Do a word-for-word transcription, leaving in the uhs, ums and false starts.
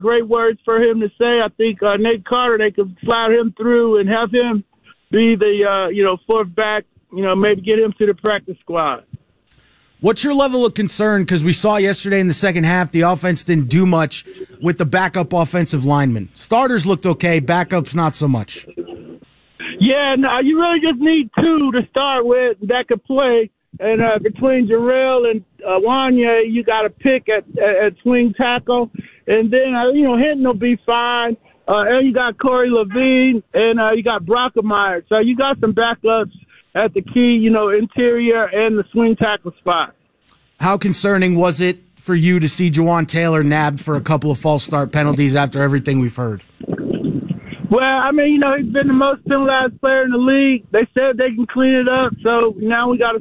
great words for him to say. I think uh, Nate Carter, they could slide him through and have him be the, uh, you know, fourth back, you know, maybe get him to the practice squad. What's your level of concern? Because we saw yesterday in the second half, the offense didn't do much with the backup offensive linemen. Starters looked okay, backups not so much. Yeah, no, you really just need two to start with that could play. And uh, between Jarrell and uh, Wanya, you got to pick at, at, at swing tackle. And then, uh, you know, Hinton will be fine. Uh, and you got Corey Levine, and uh, you got Brockemeyer. So you got some backups at the key, you know, interior and the swing tackle spot. How concerning was it for you to see Juwan Taylor nabbed for a couple of false start penalties after everything we've heard? Well, I mean, you know, he's been the most penalized player in the league. They said they can clean it up, so now we got to